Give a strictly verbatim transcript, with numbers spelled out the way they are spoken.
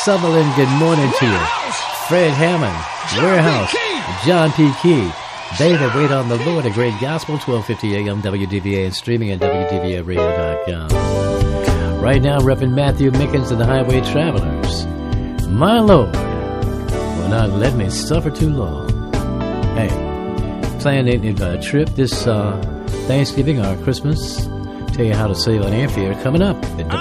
Sutherland, good morning to you. Fred Hammond, Warehouse, John P. Key. They that wait on the Lord, a great gospel, twelve fifty a.m. W D V A and streaming at W D V A radio dot com. Right now, Reverend Matthew Mickens and the Highway Travelers. My Lord will not let me suffer too long. Hey, planning a trip this uh, Thanksgiving or Christmas. Tell you how to save on airfare coming up at W